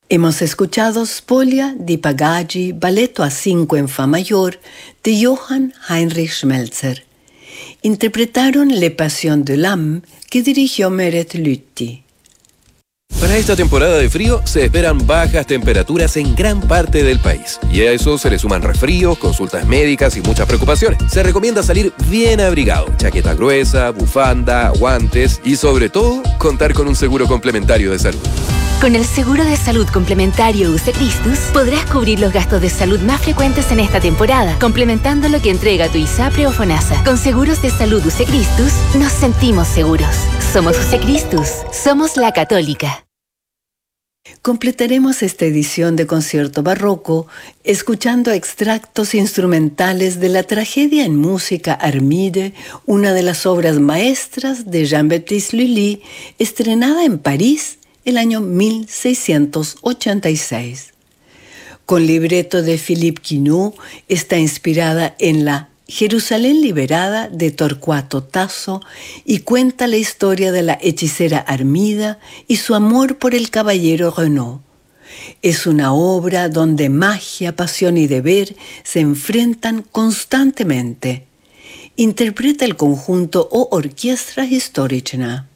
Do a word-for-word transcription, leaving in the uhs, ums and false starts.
Hemos escuchado Spolia di Pagagi, balletto a cinco en fa mayor, de Johann Heinrich Schmelzer. Interpretaron Le Passion de l'âme, que dirigió Meret Lüthi. Para esta temporada de frío se esperan bajas temperaturas en gran parte del país. Y a eso se le suman resfríos, consultas médicas y muchas preocupaciones. Se recomienda salir bien abrigado, chaqueta gruesa, bufanda, guantes y sobre todo contar con un seguro complementario de salud. Con el seguro de salud complementario Usecristus podrás cubrir los gastos de salud más frecuentes en esta temporada, complementando lo que entrega tu ISAPRE o FONASA. Con seguros de salud Usecristus nos sentimos seguros. Somos Usecristus, somos la Católica. Completaremos esta edición de Concierto Barroco escuchando extractos instrumentales de la tragedia en música Armide, una de las obras maestras de Jean-Baptiste Lully, estrenada en París el año mil seiscientos ochenta y seis. Con libreto de Philippe Quinault, está inspirada en la Jerusalén liberada de Torquato Tasso y cuenta la historia de la hechicera Armida y su amor por el caballero Renaud. Es una obra donde magia, pasión y deber se enfrentan constantemente. Interpreta el conjunto O Orkiestra Historyczna.